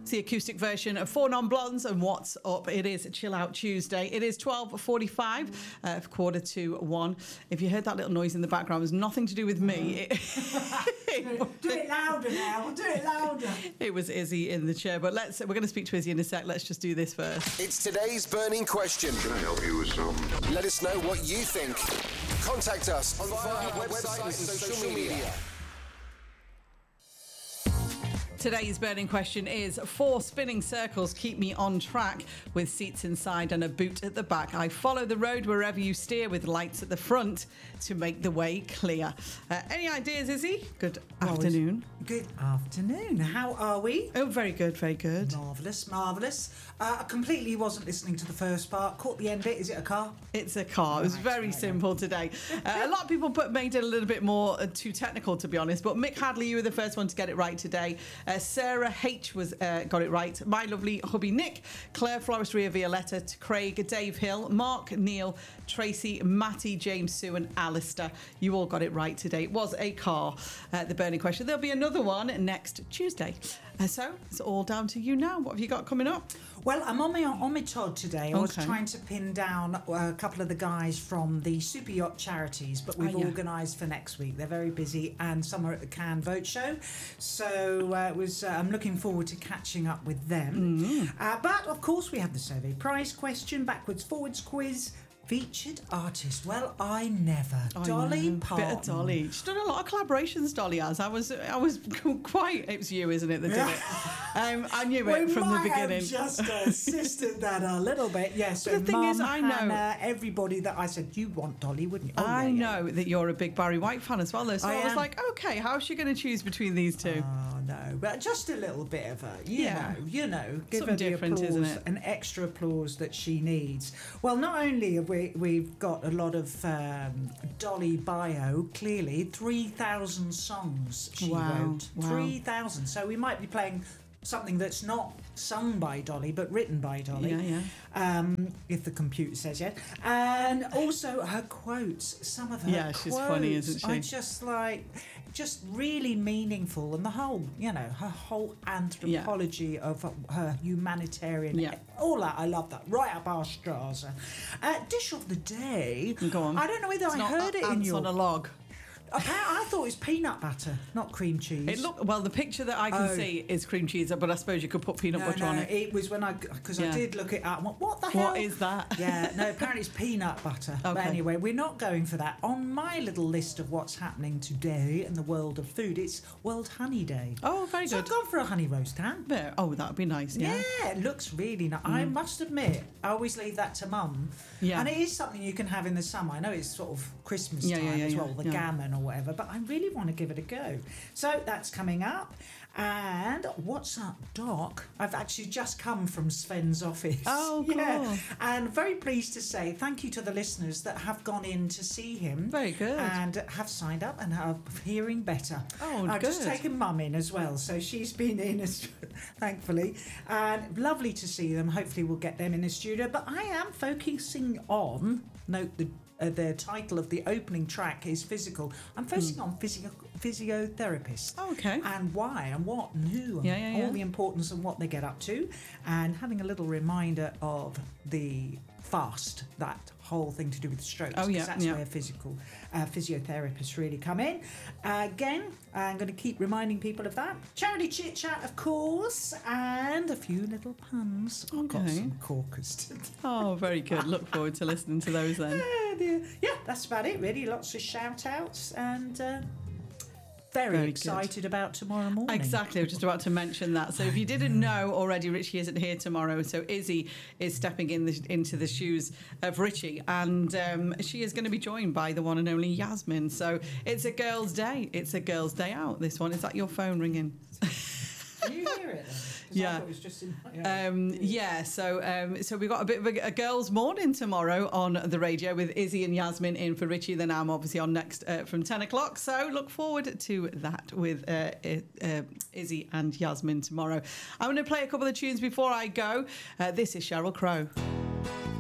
It's the acoustic version of Four Non-Blondes and What's Up. It is Chill Out Tuesday. It is 12:45, 1:45. If you heard that little noise in the background, it was nothing to do with me. Do it louder now. Do it louder. It was Izzy in the chair. But we're going to speak to Izzy in a sec. Let's just do this first. It's today's burning question. Can I help you with some? Let us know what you think. Contact us via our website and social media. Today's burning question is 4 spinning circles keep me on track with seats inside and a boot at the back. I follow the road wherever you steer with lights at the front to make the way clear. Any ideas, Izzy? Good afternoon. Good afternoon. How are we? Oh, very good, very good. Marvellous, marvellous. I completely wasn't listening to the first part. Caught the end bit. Is it a car? It's a car. It was very simple today. A lot of people made it a little bit more too technical, to be honest. But Mick Hadley, you were the first one to get it right today. Sarah H got it right. My lovely hubby Nick, Claire Floristria Violetta, Craig, Dave Hill, Mark, Neil, Tracy, Matty, James, Sue and Alistair. You all got it right today. It was a car, the burning question. There'll be another one next Tuesday. So it's all down to you now. What have you got coming up? Well, I'm on my Todd today. I was trying to pin down a couple of the guys from the Super Yacht Charities, but we've organised for next week. They're very busy, and some are at the Cannes Vote Show. So I'm looking forward to catching up with them. But of course, we have the survey prize question, backwards forwards quiz. Featured artist. Well, I never. Dolly Parton. Bit of Dolly. She's done a lot of collaborations, Dolly has. I was quite... It was you, isn't it, that did it? I knew it from the beginning. We might have just assisted that a little bit. Yes. But the thing is, I know... Hannah, everybody that I said, you want Dolly, wouldn't you? I know that you're a big Barry White fan as well, though. So I was like, okay, how's she going to choose between these two? Oh, no. But just a little bit of a, you know. Give Something her the different, applause, isn't it? an extra applause that she needs. Well, not only have we've got a lot of Dolly bio, clearly 3,000 songs she wrote. 3,000. So we might be playing something that's not sung by Dolly but written by Dolly, if the computer says yes. And also her quotes, some of her quotes, she's funny, isn't she? are just really meaningful, and the whole, her whole anthropology of her humanitarian, all that. I love that. Right up our straws. Dish of the day. Go on. I don't know whether I heard it in your... on a log. I thought it was peanut butter, not cream cheese. The picture that I can see is cream cheese, but I suppose you could put peanut butter on it. It was because I did look it up. What the hell? What is that? Yeah, no, apparently it's peanut butter. Okay. But anyway, we're not going for that. On my little list of what's happening today in the world of food, it's World Honey Day. Oh, very so good. I've gone for a honey roast ham. Yeah. Oh, that would be nice, yeah. Yeah, it looks really nice. I must admit, I always leave that to Mum. Yeah. And it is something you can have in the summer. I know it's sort of Christmas time as well, the gammon or whatever, but I really want to give it a go. So that's coming up. And what's up, Doc? I've actually just come from Sven's office. Oh, cool. Yeah. And very pleased to say thank you to the listeners that have gone in to see him. Very good. And have signed up and are hearing better. Oh, I've good. just taken Mum in as well, so she's been in, thankfully. And lovely to see them. Hopefully we'll get them in the studio. But I am focusing on, note the title of the opening track is Physical. I'm focusing on physiotherapists. Oh, okay. And why and what and who and all the importance and what they get up to, and having a little reminder of the fast, that whole thing to do with strokes. Oh, yeah. That's where physiotherapists really come in. Again, I'm going to keep reminding people of that. Charity chit chat, of course, and a few little puns. I've got some corkers today. Oh, very good. Look forward to listening to those then. Yeah, that's about it, really. Lots of shout-outs and... Very excited about tomorrow morning. Exactly, I was just about to mention that. So if you didn't know already, Richie isn't here tomorrow. So Izzy is stepping into the shoes of Richie, and she is going to be joined by the one and only Yasmin. So it's a girls' day. It's a girls' day out, this one. Is that your phone ringing? Can you hear it then? Yeah. It was just in so we've got a bit of a girls' morning tomorrow on the radio with Izzy and Yasmin in for Richie. Then I'm obviously on next from 10 o'clock. So look forward to that with Izzy and Yasmin tomorrow. I'm going to play a couple of tunes before I go. This is Sheryl Crow.